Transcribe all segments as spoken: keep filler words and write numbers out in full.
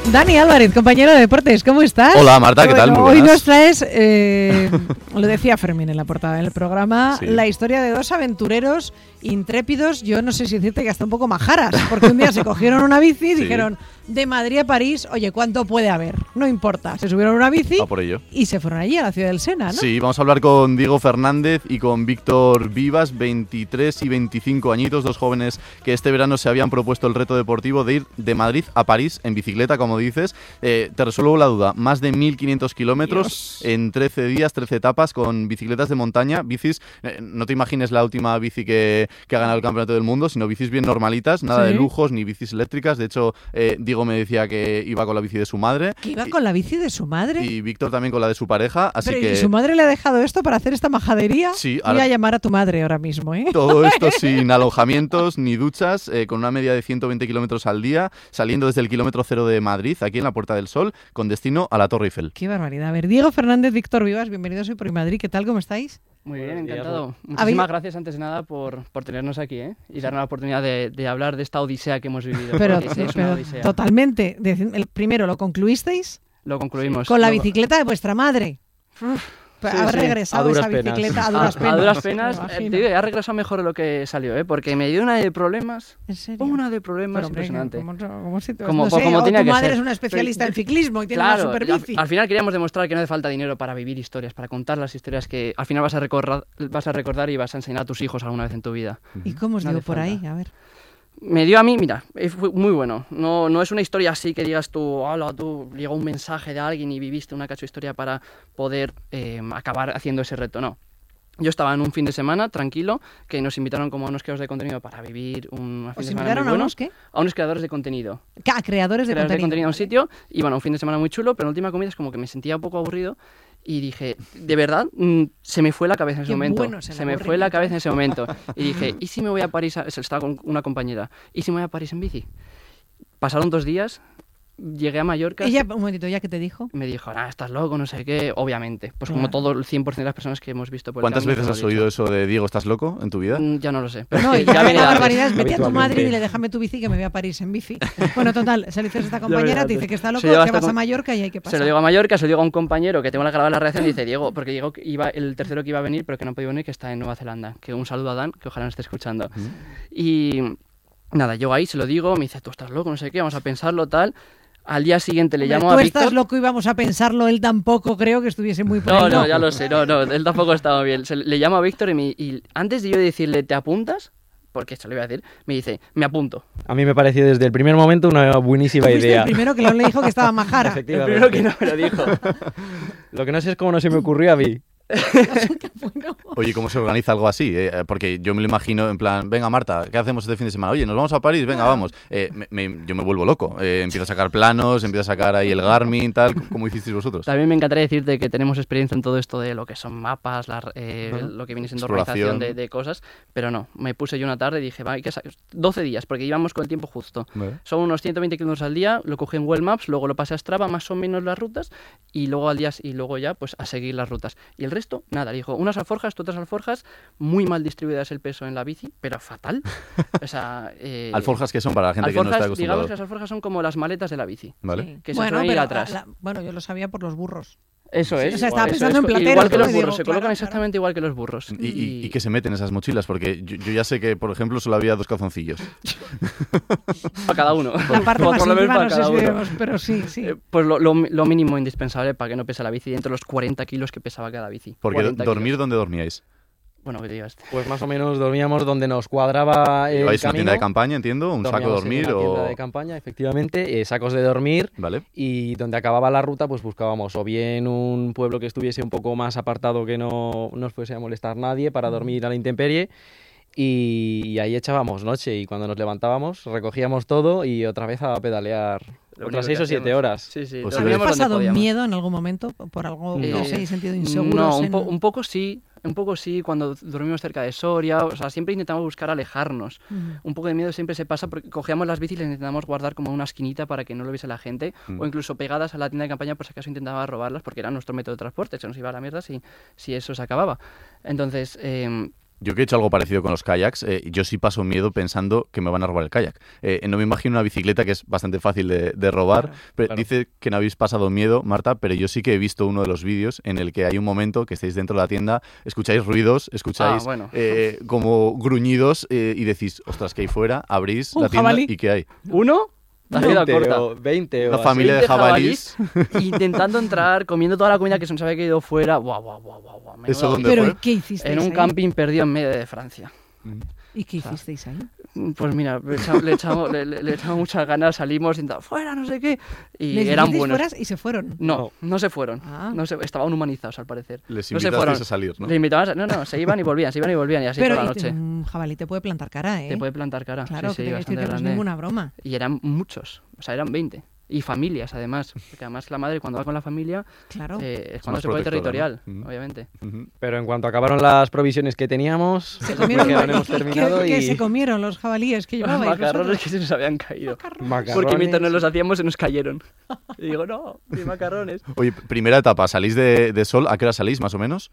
Dani Álvarez, compañero de deportes, ¿cómo estás? Hola Marta, ¿qué bueno, tal? Muy hoy buenas. nos traes, eh, lo decía Fermín en la portada del programa, sí. la historia de dos aventureros intrépidos, yo no sé si decirte que hasta un poco majaras, porque un día se cogieron una bici y sí. dijeron, de Madrid a París, oye, ¿cuánto puede haber? No importa, se subieron a una bici por ello. y se fueron allí a la ciudad del Sena, ¿no? Sí, vamos a hablar con Diego Fernández y con Víctor Vivas, veintitrés y veinticinco añitos, dos jóvenes que este verano se habían propuesto el reto deportivo de ir de Madrid a París en bicicleta, como dices. Eh, te resuelvo la duda, más de mil quinientos kilómetros en trece días, trece etapas con bicicletas de montaña, bicis, eh, no te imagines la última bici que, que ha ganado el campeonato del mundo, sino bicis bien normalitas, nada ¿Sí? de lujos ni bicis eléctricas. De hecho, eh, Diego me decía que iba con la bici de su madre. ¿Que iba y, con la bici de su madre? Y Víctor también con la de su pareja, así Pero, que... ¿y su madre le ha dejado esto para hacer esta majadería? Sí. Voy ahora... a llamar a tu madre ahora mismo, ¿eh? Todo esto sin alojamientos ni duchas, eh, con una media de ciento veinte kilómetros al día, saliendo desde el kilómetro cero de Madrid, aquí en la Puerta del Sol, con destino a la Torre Eiffel. Qué barbaridad. A ver, Diego Fernández, Víctor Vivas, bienvenidos hoy por Madrid. ¿Qué tal? ¿Cómo estáis? Muy bien, encantado. Muchísimas gracias antes de nada por, por tenernos aquí, ¿eh? Y darnos la oportunidad de, de hablar de esta odisea que hemos vivido. Pero, es pero una odisea. Totalmente. El primero, ¿lo concluisteis? Lo concluimos. Con la Luego... bicicleta de vuestra madre. Uf. Sí, ha regresado sí. esa bicicleta a duras penas. A duras penas, eh, te digo, ha regresado mejor de lo que salió, ¿eh? Porque me dio una de problemas. ¿En serio? Una de problemas Pero, impresionante. ¿Cómo, cómo, si te, como, no sé, como o tenía tu que madre ser. es una especialista Pero, en ciclismo y tiene claro, una super bici. Al, al final queríamos demostrar que no hace falta dinero para vivir historias, para contar las historias que al final vas a recordar, vas a recordar y vas a enseñar a tus hijos alguna vez en tu vida. ¿Y cómo os no dio por falta. ahí? A ver. Me dio a mí, mira, fue muy bueno. No, no es una historia así que digas tú, hola, tú llegó un mensaje de alguien y viviste una cacho historia para poder eh, acabar haciendo ese reto, no. Yo estaba en un fin de semana tranquilo, que nos invitaron como a unos creadores de contenido para vivir un fin de semana muy bueno. ¿A unos qué? A unos creadores de contenido. ¿A creadores de creadores contenido? de contenido a un sitio, y bueno, un fin de semana muy chulo, pero en última comida es como que me sentía un poco aburrido y dije, de verdad, mmm, se me fue la cabeza en ese Qué momento. Bueno se me fue la cabeza en ese momento. Y dije, ¿y si me voy a París? A... Estaba con una compañera. ¿Y si me voy a París en bici? Pasaron dos días. Llegué a Mallorca. ¿Ella, un momentito, ya que te dijo? Me dijo, ah, estás loco, no sé qué, obviamente. Pues claro. como todo el cien por ciento de las personas que hemos visto por el ¿Cuántas camino, veces has oído eso de Diego, estás loco en tu vida? Mm, ya no lo sé. Pero no, es que ya, ya la barbaridad es vete a tu madre y le le déjame tu bici que me voy a París en bici. Bueno, total, se le dices a esta compañera, te dice que está loco, que vas con... a Mallorca y hay que pasar. Se lo digo a Mallorca, se lo digo a un compañero que tengo la grabada la reacción y dice, Diego, porque Diego iba, el tercero que iba a venir, pero que no podía venir, que está en Nueva Zelanda. Que un saludo a Dan, que ojalá nos esté escuchando. Mm. Y nada, yo ahí se lo digo, me dice, tú estás loco, no sé qué, vamos a pensarlo, tal... Al día siguiente le llamo Hombre, a Víctor. Tú Víctor. estás loco y vamos a pensarlo, él tampoco creo que estuviese muy por No, ahí, no, ya lo sé, no, no, él tampoco estaba bien. Se, le llamo a Víctor y, me, y antes de yo decirle, ¿te apuntas? Porque esto le iba a decir, me dice, me apunto. A mí me pareció desde el primer momento una buenísima idea. El primero que le dijo que estaba majara. El primero que no me lo dijo. Lo que no sé es cómo no se me ocurrió a mí. Oye, ¿cómo se organiza algo así? Eh, porque yo me lo imagino en plan, venga Marta, ¿qué hacemos este fin de semana? Oye, ¿nos vamos a París? Venga, vamos. Eh, me, me, yo me vuelvo loco. Eh, empiezo a sacar planos, empiezo a sacar ahí el Garmin, tal. ¿Cómo hicisteis vosotros? También me encantaría decirte que tenemos experiencia en todo esto de lo que son mapas, la, eh, uh-huh. lo que viene siendo organización de, de cosas, pero no, me puse yo una tarde y dije, va, hay que sacar doce días, porque íbamos con el tiempo justo. ¿Vale? Son unos ciento veinte kilómetros al día, lo cogí en Google Maps, luego lo pasé a Strava, más o menos las rutas, y luego al día y luego ya pues a seguir las rutas. Y el resto, nada, dijo, unas alforjas, tú otras alforjas, muy mal distribuidas el peso en la bici, pero fatal. O sea, eh, ¿alforjas que son para la gente alforjas, que no está acostumbrada? Digamos que las alforjas son como las maletas de la bici. Vale. Sí. Que bueno, se pero, ir atrás. La, bueno, yo lo sabía por los burros. Eso es. O sea, estaba eso pensando es, en plateros. Igual que los digo, burros, se claro, colocan exactamente claro. igual que los burros. ¿Y, y, ¿Y qué se meten esas mochilas? Porque yo, yo ya sé que, por ejemplo, solo había dos calzoncillos. Para cada uno. La parte por, más por lo menos íntima, para no sé cada si uno. debemos, pero sí, sí. Eh, pues lo, lo, lo mínimo indispensable para que no pese la bici, dentro de los cuarenta kilos que pesaba cada bici. Porque dormir, kilos. ¿dónde dormíais? Bueno, que digas. Pues más o menos dormíamos donde nos cuadraba el ¿Vais a camino. una tienda de campaña, entiendo? ¿Un saco de dormir? En una o... tienda de campaña, efectivamente, eh, sacos de dormir. Vale. Y donde acababa la ruta, pues buscábamos o bien un pueblo que estuviese un poco más apartado, que no nos fuese a molestar nadie, para dormir a la intemperie. Y, y ahí echábamos noche, y cuando nos levantábamos recogíamos todo y otra vez a pedalear. Lo Otras seis o siete horas. Sí, sí. Pues ¿Habéis pasado miedo en algún momento por algo que no. os hayáis sentido inseguros? No, un, en... po un poco sí. Un poco sí, cuando dormimos cerca de Soria, o sea, siempre intentamos buscar alejarnos. Uh-huh. Un poco de miedo siempre se pasa porque cogíamos las bicis y las intentamos guardar como una esquinita para que no lo viese la gente, uh-huh. o incluso pegadas a la tienda de campaña por si acaso intentaba robarlas, porque era nuestro método de transporte, se nos iba a la mierda si, si eso se acababa. Entonces, eh, Yo que he hecho algo parecido con los kayaks, eh, yo sí paso miedo pensando que me van a robar el kayak. Eh, no me imagino una bicicleta que es bastante fácil de, de robar. Claro, pero claro. Dice que no habéis pasado miedo, Marta, pero yo sí que he visto uno de los vídeos en el que hay un momento que estáis dentro de la tienda, escucháis ruidos, escucháis ah, bueno. eh, como gruñidos eh, y decís, ostras, que hay fuera, abrís la tienda jabalí. ¿Y qué hay? ¿Uno? veinte o, veinte Una o familia de jabalís. jabalís. Intentando entrar, comiendo toda la comida que se nos había quedado fuera. Guau, guau, guau, guau, guau. ¿Eso dónde ¿Pero fue? qué hicisteis En un ahí? camping perdido en medio de Francia. Mm. ¿Y qué hicisteis ahí? Pues mira, le echamos, le echamos, le, le echamos muchas ganas, salimos, intentamos, fuera, no sé qué. Y ¿Les eran buenos. fuera y se fueron? No, no se fueron. Ah. No se, estaban humanizados, al parecer. Les no se invitasteis a salir, ¿no? Les invitaban a, no, no, se iban y volvían, se iban y volvían, y así Pero toda la noche. un jabalí te puede plantar cara, ¿eh? Te puede plantar cara, claro, sí, que sí, te bastante decir que grande. no es ninguna broma. Y eran muchos, o sea, eran veinte. Y familias, además. Porque además la madre, cuando va con la familia, claro. eh, es cuando se puede territorial, ¿no? uh-huh. obviamente. Uh-huh. Pero en cuanto acabaron las provisiones que teníamos, se comieron que hemos terminado ¿Qué, y... ¿Qué se comieron los jabalíes que llevabais? Los macarrones vosotros? que se nos habían caído. Macarrones. Porque mientras nos los hacíamos se nos cayeron. Y digo, no, mis macarrones. Oye, primera etapa, ¿salís de, de Sol? ¿A qué hora salís, más o menos?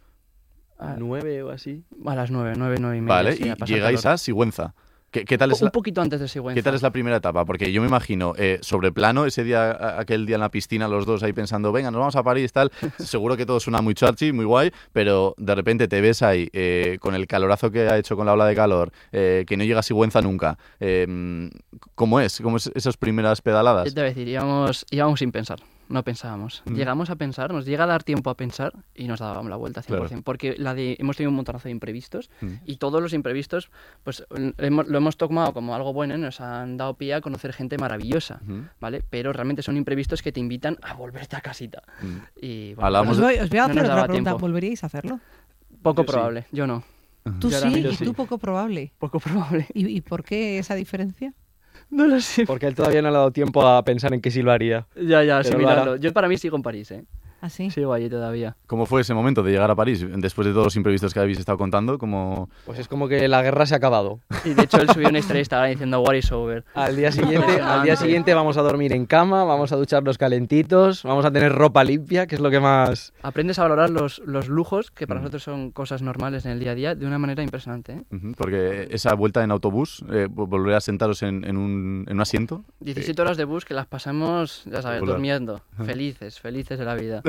A nueve o así. A las nueve, nueve, nueve y media. Vale, sí, y a llegáis calor. a Sigüenza. ¿Qué, qué tal es Un la, poquito antes de Sigüenza. ¿Qué tal es la primera etapa? Porque yo me imagino, eh, sobre plano, ese día, aquel día en la piscina, los dos ahí pensando, venga, nos vamos a París, tal. Seguro que todo suena muy chachi, muy guay, pero de repente te ves ahí eh, con el calorazo que ha hecho con la ola de calor, eh, que no llega a Sigüenza nunca. Eh, ¿Cómo es? ¿Cómo es esas primeras pedaladas? Yo te voy a decir, íbamos, íbamos sin pensar. No pensábamos. Mm. Llegamos a pensar, nos llega a dar tiempo a pensar y nos dábamos la vuelta cien por ciento. Claro. Porque la de, hemos tenido un montonazo de imprevistos mm. y todos los imprevistos pues hemos, lo hemos tomado como algo bueno, ¿eh? Nos han dado pie a conocer gente maravillosa, mm. ¿vale? Pero realmente son imprevistos que te invitan a volverte a casita. Mm. Y, bueno, os, voy, os voy a hacer no otra pregunta. Tiempo. ¿Volveríais a hacerlo? Poco yo probable, sí. yo no. Tú yo sí y sí. tú poco probable. Poco probable. ¿Y, ¿Y por qué esa diferencia? No lo sé. Porque él todavía no le ha dado tiempo a pensar en qué sí lo haría. Ya, ya, asimilarlo. Yo para mí sigo en París, ¿eh? ¿Ah, sí? Sigo allí todavía. ¿Cómo fue ese momento de llegar a París? Después de todos los imprevistos que habéis estado contando, ¿cómo...? Pues es como que la guerra se ha acabado. Y de hecho él subió una historia y estaba diciendo War is over. Al día siguiente, al día siguiente vamos a dormir en cama, vamos a ducharnos calentitos, vamos a tener ropa limpia, que es lo que más... Aprendes a valorar los, los lujos, que para mm. nosotros son cosas normales en el día a día, de una manera impresionante, ¿eh? Uh-huh, porque esa vuelta en autobús, eh, volver a sentaros en, en, un, en un asiento... diecisiete eh, horas de bus que las pasamos, ya sabes, popular. durmiendo, felices, felices de la vida.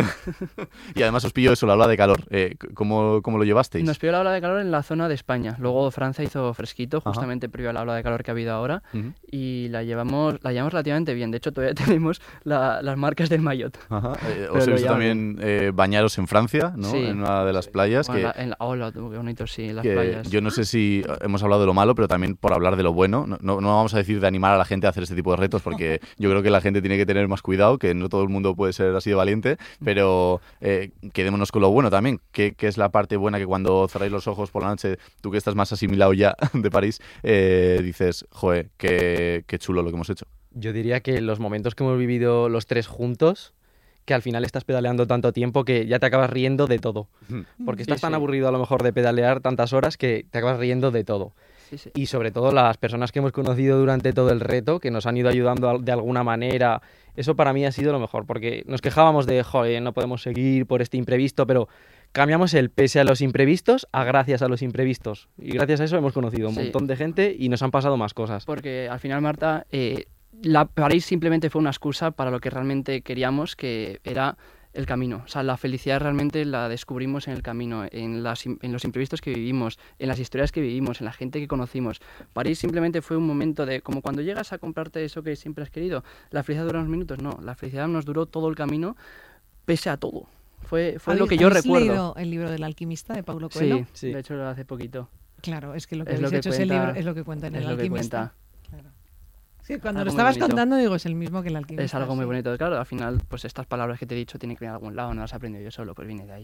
Y además os pilló eso, la ola de calor. Eh, ¿cómo, ¿Cómo lo llevasteis? Nos pilló la ola de calor en la zona de España. Luego Francia hizo fresquito, justamente Ajá. previo a la ola de calor que ha habido ahora. Uh-huh. Y la llevamos la llevamos relativamente bien. De hecho, todavía tenemos la, las marcas del maillot. Ajá. Eh, os he visto también eh, bañaros en Francia, ¿no? Sí. En una de las playas. Bueno, que, la, en la, oh, lo, qué bonito, sí, en las que playas. Yo no sé si hemos hablado de lo malo, pero también por hablar de lo bueno. No, no, no vamos a decir de animar a la gente a hacer este tipo de retos, porque yo creo que la gente tiene que tener más cuidado, que no todo el mundo puede ser así de valiente, pero eh, quedémonos con lo bueno también. ¿Qué, ¿Qué es la parte buena que cuando cerráis los ojos por la noche, tú que estás más asimilado ya de París, eh, dices, joder, qué, qué chulo lo que hemos hecho? Yo diría que los momentos que hemos vivido los tres juntos, que al final estás pedaleando tanto tiempo que ya te acabas riendo de todo. Porque estás sí, tan sí. aburrido a lo mejor de pedalear tantas horas que te acabas riendo de todo. Sí, sí. Y sobre todo las personas que hemos conocido durante todo el reto, que nos han ido ayudando de alguna manera, eso para mí ha sido lo mejor, porque nos quejábamos de, joder, no podemos seguir por este imprevisto, pero cambiamos el pese a los imprevistos a gracias a los imprevistos. Y gracias a eso hemos conocido un sí. montón de gente y nos han pasado más cosas. Porque al final, Marta, eh, la París simplemente fue una excusa para lo que realmente queríamos, que era el camino. O sea, la felicidad realmente la descubrimos en el camino, en, las, en los imprevistos que vivimos, en las historias que vivimos, en la gente que conocimos. París simplemente fue un momento de, como cuando llegas a comprarte eso que siempre has querido, la felicidad dura unos minutos. No, la felicidad nos duró todo el camino, pese a todo. Fue, fue lo que yo recuerdo. ¿Has leído el libro del alquimista de Paulo Coelho? Sí, sí, de hecho hace poquito. Claro, es que lo que es habéis lo que hecho cuenta, ese libro es lo que cuenta en el alquimista. Claro. Sí, cuando algo lo estabas contando digo, es el mismo que el alquimista. Es algo sí. muy bonito. Claro, al final, pues estas palabras que te he dicho tienen que venir de algún lado, no las he aprendido yo solo, pues viene de ahí.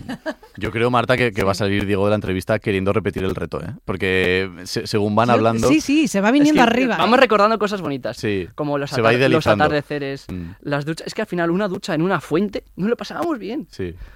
Yo creo, Marta, que, que sí. va a salir Diego de la entrevista queriendo repetir el reto, ¿eh? Porque se, según van sí, hablando... Sí, sí, se va viniendo es que arriba. Vamos ¿eh? recordando cosas bonitas, sí. como los, se va atar los atardeceres, mm. las duchas. Es que al final una ducha en una fuente no lo pasábamos bien. Sí.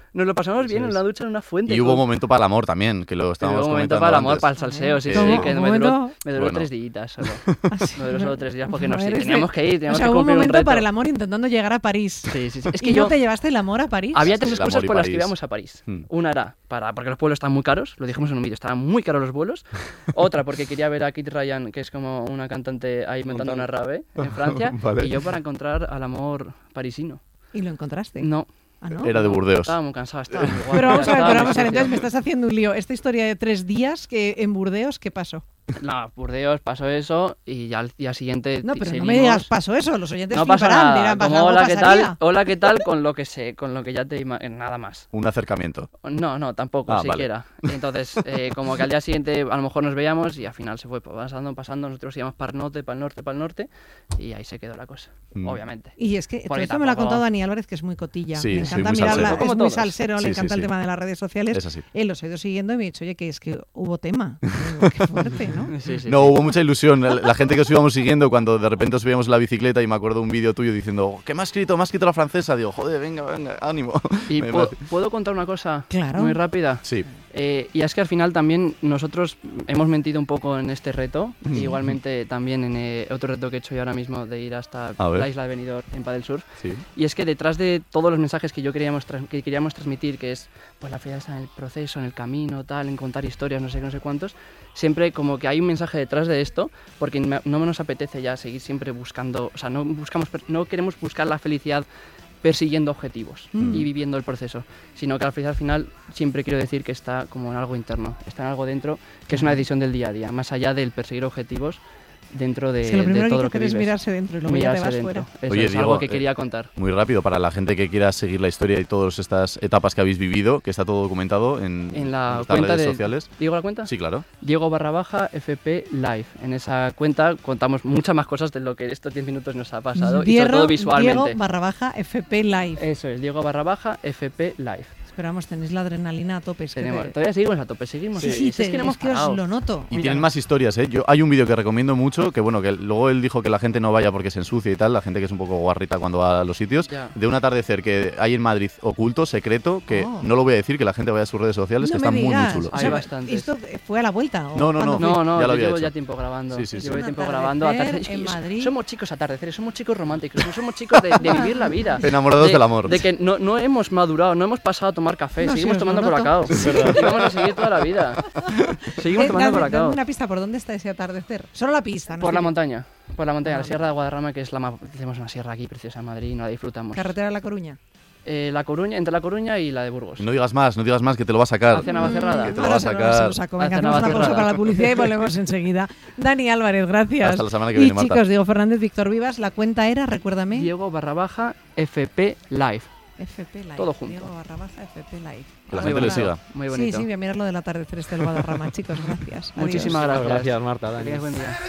Nos lo pasamos bien en una ducha en una fuente. Y hubo un momento para el amor también, que lo estábamos comentando. Hubo un momento para el amor, antes. para el salseo, sí, Eh, sí, que me momento... duró, me duró bueno. tres días solo. Así, Me duró solo tres días porque no, nos eres teníamos de... que ir, teníamos o sea, que hubo un cumplir un momento reto. para el amor intentando llegar a París. Sí, sí, sí. Es que ¿Y yo... no te llevaste el amor a París? Había tres El excusas amor y por las que París. íbamos a París. Hmm. Una era para, porque los vuelos están muy caros, lo dijimos en un vídeo, estaban muy caros los vuelos. Otra porque quería ver a Kit Ryan, que es como una cantante ahí montando una rave en Francia. Vale. Y yo para encontrar al amor parisino. ¿Y lo encontraste? No. ¿Ah, no? Era de Burdeos. Estaba muy cansado, estaba muy guapo. Pero vamos a ver, estaba pero muy vamos a ver, sucio. entonces me estás haciendo un lío. Esta historia de tres días que en Burdeos, ¿qué pasó? No, Burdeos pasó eso y ya al día siguiente No, pero seguimos. no me digas pasó eso, los oyentes No pasa fliparán, nada, dirán, como algo hola, ¿qué pasaría. tal? Hola, ¿qué tal? Con lo que sé, con lo que ya te ima- nada más. Un acercamiento. No, no, tampoco, Ah, siquiera. Entonces, eh, como que al día siguiente a lo mejor nos veíamos y al final se fue pasando, pasando, nosotros íbamos para el norte, para el norte, para el norte y ahí se quedó la cosa, Mm. obviamente. Y es que todo Porque esto me lo ha tampoco- contado Dani Álvarez, que es muy cotilla. Sí, me soy encanta muy mirarla, salsero. es Como muy todos. salsero, Sí, le sí, encanta el sí. tema de las redes sociales. Es así. Él los ha ido siguiendo y me ha dicho, oye, que es que hubo tema. Digo, qué fuerte, ¿no? Sí, sí, No, sí. hubo mucha ilusión. La, la gente que os íbamos siguiendo, cuando de repente os veíamos en la bicicleta y me acuerdo un vídeo tuyo diciendo, ¿qué me has escrito? Me has escrito la francesa. Digo, joder, venga, venga, ánimo. Y Me- pu- ¿puedo contar una cosa Claro. muy rápida? Sí. Eh, y es que al final también nosotros hemos mentido un poco en este reto, Mm. y igualmente también en eh, otro reto que he hecho yo ahora mismo de ir hasta A ver. la isla de Benidorm en Padel Surf. Sí. Y es que detrás de todos los mensajes que yo queríamos, tras- que queríamos transmitir, que es pues la felicidad está en el proceso, en el camino, tal, en contar historias, no sé qué, no sé cuántos, siempre como que hay un mensaje detrás de esto, porque me- no nos apetece ya seguir siempre buscando, o sea, no buscamos, per- no queremos buscar la felicidad persiguiendo objetivos Mm. y viviendo el proceso, sino que la felicidad al final siempre quiero decir que está como en algo interno, está en algo dentro, que es una decisión del día a día, más allá del perseguir objetivos dentro de, Si lo primero de todo que hay que lo que hacer es vives. mirarse dentro y luego ya te Mirarse vas dentro. fuera. Eso Oye, es Diego, algo que eh, quería contar. Muy rápido, para la gente que quiera seguir la historia y todas estas etapas que habéis vivido, que está todo documentado en, En la vuestras cuenta redes de... sociales. ¿Digo la cuenta? Sí, claro. Diego barra baja F P Live. En esa cuenta contamos muchas más cosas de lo que estos diez minutos nos ha pasado y sobre Diego, todo visualmente. Diego barra baja F P Live. Eso es, Diego barra baja F P Live. Esperamos, tenéis la adrenalina a tope. es que Tenemos, te- todavía seguimos a tope, seguimos. Sí, eh, sí, si es te- que no hemos es que os parado. lo noto. Y Mira. tienen más historias, ¿eh? Yo, hay un vídeo que recomiendo mucho, que bueno, que luego él dijo que la gente no vaya porque se ensucia y tal, la gente que es un poco guarrita cuando va a los sitios, Ya. de un atardecer que hay en Madrid oculto, secreto, que Oh. no lo voy a decir, que la gente vaya a sus redes sociales, No que me está muy, muy digas. chulo. O Hay sea, bastantes. ¿Esto fue a la vuelta? ¿o No, no, cuándo no. fue? No, no, Ya lo yo había llevo hecho. ya tiempo grabando. Sí, sí, sí. Llevo Un tiempo grabando atardecer atardeceres. en Es que Madrid. Somos chicos atardeceres, somos chicos románticos, somos chicos de, de vivir la vida. Enamorados De- del amor. De que no, no hemos madurado, no hemos pasado a tomar café, No, sí, seguimos os lo tomando noto. colacao. Y vamos a seguir toda la vida. Seguimos Eh, tomando dame, colacao. dame una pista, ¿por dónde está ese atardecer? Solo la pista, ¿no? Por la Sí. montaña, por la montaña, Ah, la Sierra de Guadarrama, que es la más... Tenemos una sierra aquí preciosa en Madrid y no la disfrutamos. Carretera de La Coruña. Eh, la Coruña, entre La Coruña y la de Burgos. No digas más, no digas más, que te lo va a sacar. Hacia Navacerrada. Que te lo Ahora va a se lo- sacar. se lo saco. Venga, Hacia hacemos una pausa Navacerrada. para la publicidad y volvemos enseguida. Dani Álvarez, gracias. Hasta la semana que y viene, Marta. chicos, Diego Fernández, Víctor Vivas, la cuenta era, recuérdame. Diego barra baja F P Live. F P Live. Todo junto. Diego barra baja F P Live. Que la Muy gente le bonito, siga. Muy Sí, bonito. sí, voy a mirar lo del atardecer este del Guadarrama. Chicos, gracias. Adiós. Muchísimas Muchas gracias. gracias, Marta, Que Dani. tengáis buen día.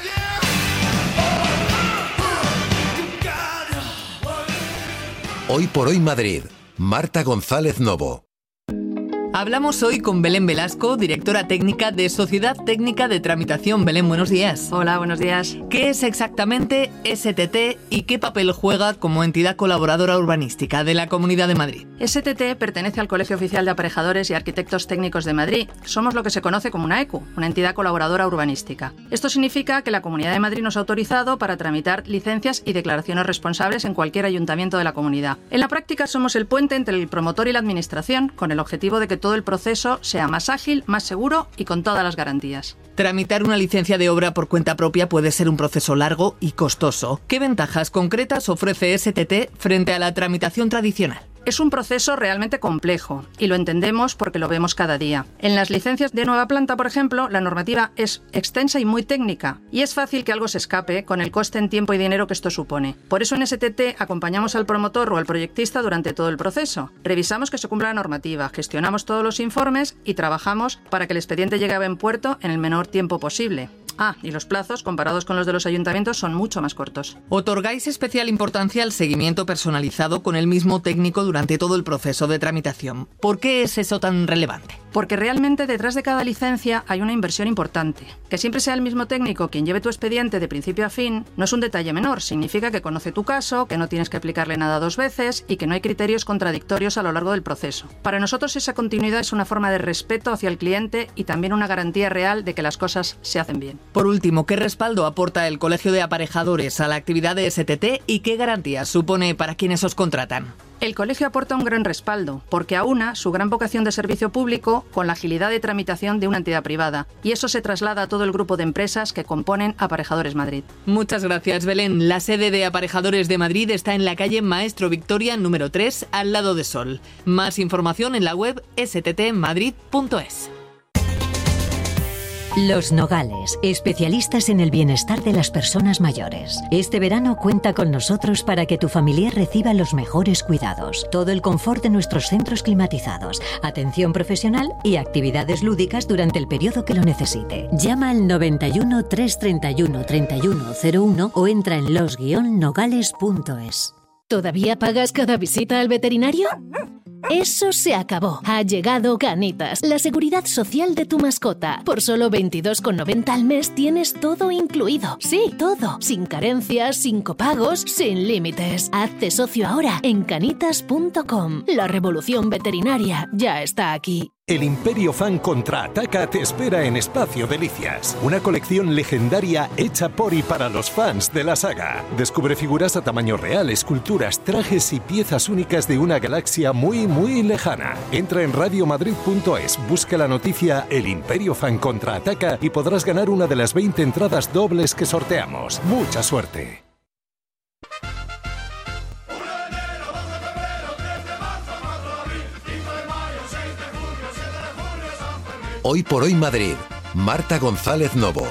Hoy por hoy Madrid. Marta González Novo. Hablamos hoy con Belén Velasco, directora técnica de Sociedad Técnica de Tramitación. Belén, buenos días. Hola, buenos días. ¿Qué es exactamente S T T y qué papel juega como entidad colaboradora urbanística de la Comunidad de Madrid? S T T pertenece al Colegio Oficial de Aparejadores y Arquitectos Técnicos de Madrid. Somos lo que se conoce como una E C U, una entidad colaboradora urbanística. Esto significa que la Comunidad de Madrid nos ha autorizado para tramitar licencias y declaraciones responsables en cualquier ayuntamiento de la comunidad. En la práctica somos el puente entre el promotor y la administración, con el objetivo de que todo el proceso sea más ágil, más seguro y con todas las garantías. Tramitar una licencia de obra por cuenta propia puede ser un proceso largo y costoso. ¿Qué ventajas concretas ofrece S T T frente a la tramitación tradicional? Es un proceso realmente complejo y lo entendemos porque lo vemos cada día. En las licencias de nueva planta, por ejemplo, la normativa es extensa y muy técnica y es fácil que algo se escape con el coste en tiempo y dinero que esto supone. Por eso en S T T acompañamos al promotor o al proyectista durante todo el proceso. Revisamos que se cumpla la normativa, gestionamos todos los informes y trabajamos para que el expediente llegue a buen puerto en el menor tiempo posible. Ah, y los plazos, comparados con los de los ayuntamientos, son mucho más cortos. Otorgáis especial importancia al seguimiento personalizado con el mismo técnico durante todo el proceso de tramitación. ¿Por qué es eso tan relevante? Porque realmente detrás de cada licencia hay una inversión importante. Que siempre sea el mismo técnico quien lleve tu expediente de principio a fin no es un detalle menor. Significa que conoce tu caso, que no tienes que aplicarle nada dos veces y que no hay criterios contradictorios a lo largo del proceso. Para nosotros esa continuidad es una forma de respeto hacia el cliente y también una garantía real de que las cosas se hacen bien. Por último, ¿qué respaldo aporta el Colegio de Aparejadores a la actividad de S T T y qué garantías supone para quienes os contratan? El colegio aporta un gran respaldo, porque aúna su gran vocación de servicio público con la agilidad de tramitación de una entidad privada, y eso se traslada a todo el grupo de empresas que componen Aparejadores Madrid. Muchas gracias, Belén. La sede de Aparejadores de Madrid está en la calle Maestro Victoria número tres, al lado de Sol. Más información en la web s t t madrid punto es. Los Nogales, especialistas en el bienestar de las personas mayores. Este verano cuenta con nosotros para que tu familiar reciba los mejores cuidados, todo el confort de nuestros centros climatizados, atención profesional y actividades lúdicas durante el periodo que lo necesite. Llama al noventa y uno, trescientos treinta y uno, treinta y uno cero uno o entra en los guion nogales punto es. ¿Todavía pagas cada visita al veterinario? Eso se acabó. Ha llegado Canitas, la seguridad social de tu mascota. Por solo veintidós con noventa al mes tienes todo incluido. Sí, todo. Sin carencias, sin copagos, sin límites. Hazte socio ahora en canitas punto com. La revolución veterinaria ya está aquí. El Imperio Fan Contraataca te espera en Espacio Delicias, una colección legendaria hecha por y para los fans de la saga. Descubre figuras a tamaño real, esculturas, trajes y piezas únicas de una galaxia muy, muy lejana. Entra en radio madrid punto es, busca la noticia El Imperio Fan Contraataca y podrás ganar una de las veinte entradas dobles que sorteamos. ¡Mucha suerte! Hoy por hoy Madrid, Marta González Novo.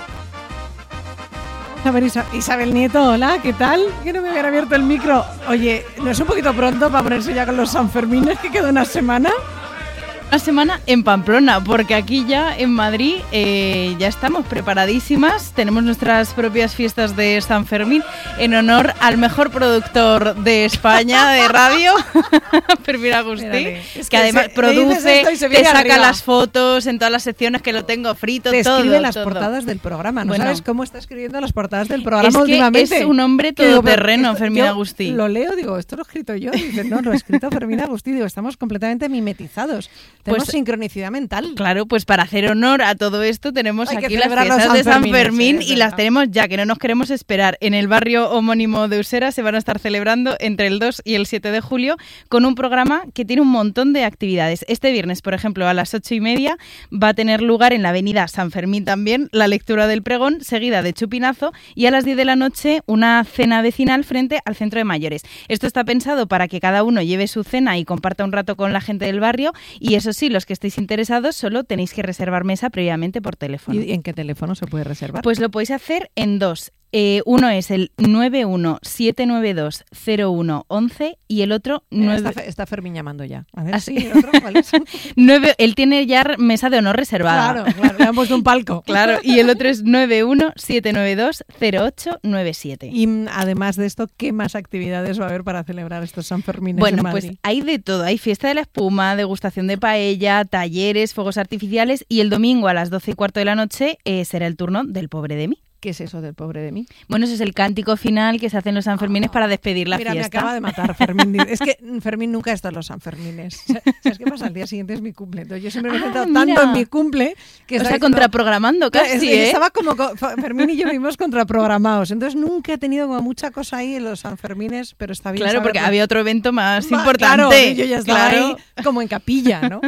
A ver, Isa- Isabel Nieto, hola, ¿qué tal? Que no me hubiera abierto el micro. Oye, ¿no es un poquito pronto para ponerse ya con los Sanfermines, que queda una semana? Una semana en Pamplona, porque aquí ya en Madrid eh, ya estamos preparadísimas. Tenemos nuestras propias fiestas de San Fermín en honor al mejor productor de España de radio, Fermín Agustí, Espérate, es que, que además se- produce, esto y se te viene saca arriba. las fotos en todas las secciones, que lo tengo frito, Te todo. escribe las todo. portadas del programa. ¿No Bueno. sabes cómo está escribiendo las portadas del programa Es que últimamente? es un hombre Que digo, todoterreno, esto- Fermín yo Agustí. Lo leo, digo, esto lo he escrito yo. Dice, no, lo ha escrito Fermín Agustí. Digo, estamos completamente mimetizados. Tenemos Pues- sincronicidad mental. Claro, pues para hacer honor a todo esto tenemos Hay que aquí las celebrar los fiestas de San Sanfermines, Fermín sí, es y las verdad. tenemos ya, que no nos queremos esperar. En el barrio homónimo de Usera se van a estar celebrando entre el dos y el siete de julio con un programa que tiene un montón de actividades. Este viernes, por ejemplo, a las ocho y media va a tener lugar en la avenida San Fermín también la lectura del pregón, seguida de chupinazo, y a las diez de la noche una cena vecinal frente al centro de mayores. Esto está pensado para que cada uno lleve su cena y comparta un rato con la gente del barrio, y eso sí, los que estéis interesados solo tenéis que reservar mesa previamente por teléfono. ¿Y en qué teléfono se puede reservar? Pues lo podéis hacer en dos. Eh, uno es el nueve uno siete nueve dos cero uno once y el otro Mira, nueve... está, Fe- está Fermín llamando ya. A ver ¿Ah, si sí? el otro, ¿cuál es? nueve, él tiene ya mesa de honor reservada. Claro, claro, le han puesto un palco. Claro, y el otro es nueve uno siete nueve dos cero ocho nueve siete. Y mm, además de esto, ¿qué más actividades va a haber para celebrar estos Sanfermines Bueno, en Madrid? pues hay de todo. Hay fiesta de la espuma, degustación de paella, talleres, fuegos artificiales, y el domingo a las doce y cuarto de la noche eh, será el turno del Pobre de mí. ¿Qué es eso del Pobre de mí? Bueno, ese es el cántico final que se hacen los Sanfermines para despedir la Mira, fiesta. me acaba de matar Fermín. Es que Fermín nunca está en los Sanfermines. ¿Sabes qué pasa? Al día siguiente es mi cumple. Entonces yo siempre me he Ah, centrado mira. tanto en mi cumple que O estaba sea, diciendo- contraprogramando Claro, casi, es que ¿eh? Estaba como co- Fermín y yo vivimos contraprogramados. Entonces nunca he tenido como mucha cosa ahí en los Sanfermines, pero está bien. Claro, porque saberlo. había otro evento más Va, importante. Claro, y yo ya estaba Claro. ahí como en capilla, ¿no?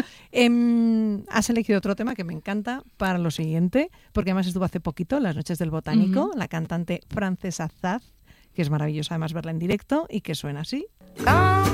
Em, has elegido otro tema que me encanta para lo siguiente, porque además estuvo hace poquito, en las Noches del Botánico, Ujú. la cantante Francesa Zaz, que es maravillosa además verla en directo y que suena así.